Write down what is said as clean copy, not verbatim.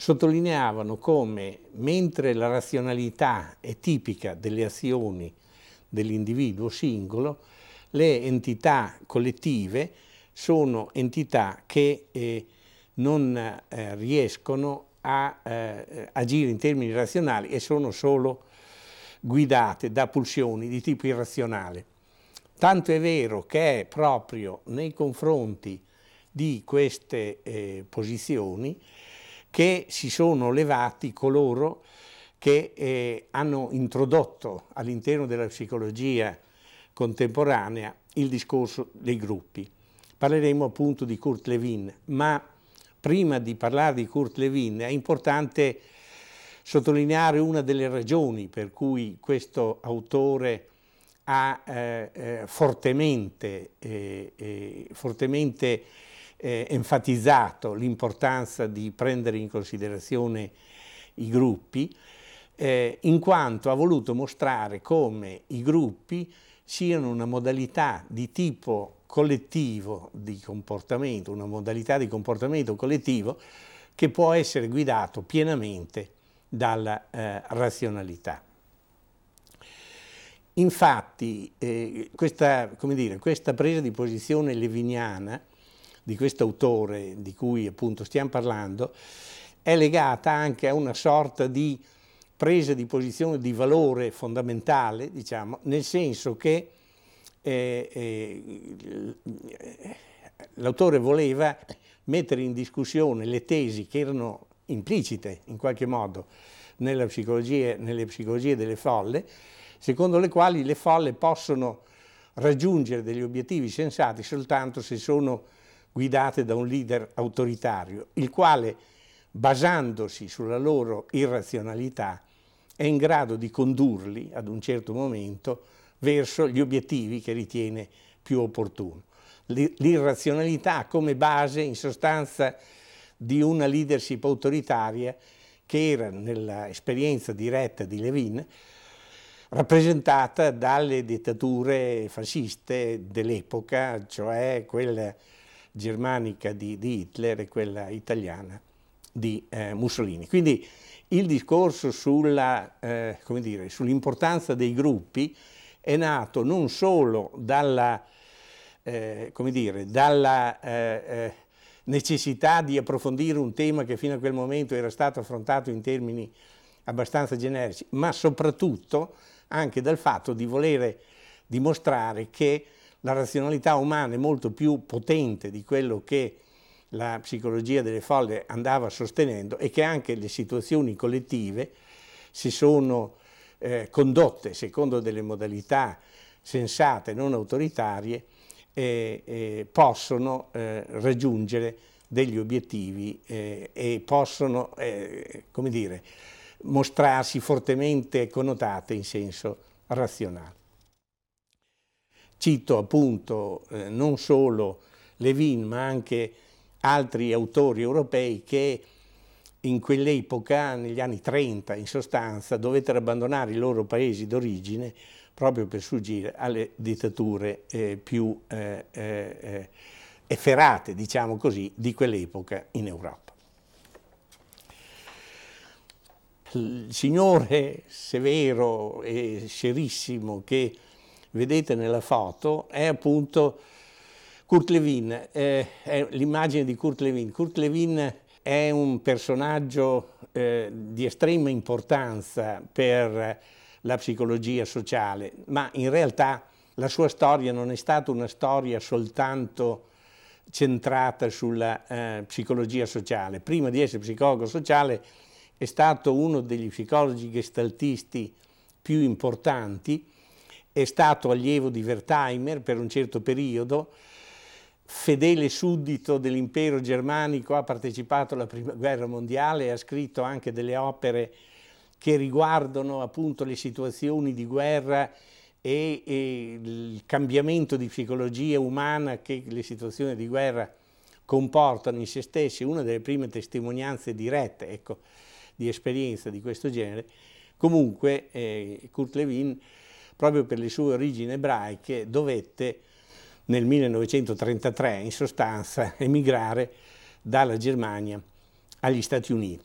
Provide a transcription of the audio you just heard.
sottolineavano come, mentre la razionalità è tipica delle azioni dell'individuo singolo, le entità collettive sono entità che non riescono a agire in termini razionali e sono solo guidate da pulsioni di tipo irrazionale. Tanto è vero che è proprio nei confronti di queste posizioni che si sono levati coloro che hanno introdotto all'interno della psicologia contemporanea il discorso dei gruppi. Parleremo appunto di Kurt Lewin, ma prima di parlare di Kurt Lewin è importante sottolineare una delle ragioni per cui questo autore ha fortemente enfatizzato l'importanza di prendere in considerazione i gruppi, in quanto ha voluto mostrare come i gruppi siano una modalità di tipo collettivo di comportamento, una modalità di comportamento collettivo che può essere guidato pienamente dalla razionalità. Infatti questa presa di posizione lewiniana di questo autore di cui appunto stiamo parlando è legata anche a una sorta di presa di posizione di valore fondamentale, diciamo, nel senso che l'autore voleva mettere in discussione le tesi che erano implicite in qualche modo nelle psicologie delle folle, secondo le quali le folle possono raggiungere degli obiettivi sensati soltanto se sono guidate da un leader autoritario, il quale, basandosi sulla loro irrazionalità, è in grado di condurli ad un certo momento verso gli obiettivi che ritiene più opportuno. L'irrazionalità come base, in sostanza, di una leadership autoritaria che era, nella esperienza diretta di Lewin, rappresentata dalle dittature fasciste dell'epoca, cioè quella germanica di Hitler e quella italiana di Mussolini. Quindi il discorso sull'importanza dei gruppi è nato non solo dalla necessità di approfondire un tema che fino a quel momento era stato affrontato in termini abbastanza generici, ma soprattutto anche dal fatto di volere dimostrare che la razionalità umana è molto più potente di quello che la psicologia delle folle andava sostenendo e che anche le situazioni collettive, si sono condotte secondo delle modalità sensate, non autoritarie, possono raggiungere degli obiettivi e possono mostrarsi fortemente connotate in senso razionale. Cito appunto non solo Lewin ma anche altri autori europei che in quell'epoca, negli anni 30 in sostanza, dovettero abbandonare i loro paesi d'origine proprio per sfuggire alle dittature più efferate, diciamo così, di quell'epoca in Europa. Il signore severo e serissimo che vedete nella foto è appunto Kurt Lewin, è l'immagine di Kurt Lewin. Kurt Lewin è un personaggio di estrema importanza per la psicologia sociale, ma in realtà la sua storia non è stata una storia soltanto centrata sulla psicologia sociale. Prima di essere psicologo sociale è stato uno degli psicologi gestaltisti più importanti, è stato allievo di Wertheimer per un certo periodo, fedele suddito dell'impero germanico, ha partecipato alla Prima Guerra Mondiale e ha scritto anche delle opere che riguardano appunto le situazioni di guerra e il cambiamento di psicologia umana che le situazioni di guerra comportano in se stesse. Una delle prime testimonianze dirette, ecco, di esperienza di questo genere. Comunque Kurt Lewin, proprio per le sue origini ebraiche, dovette nel 1933 in sostanza emigrare dalla Germania agli Stati Uniti.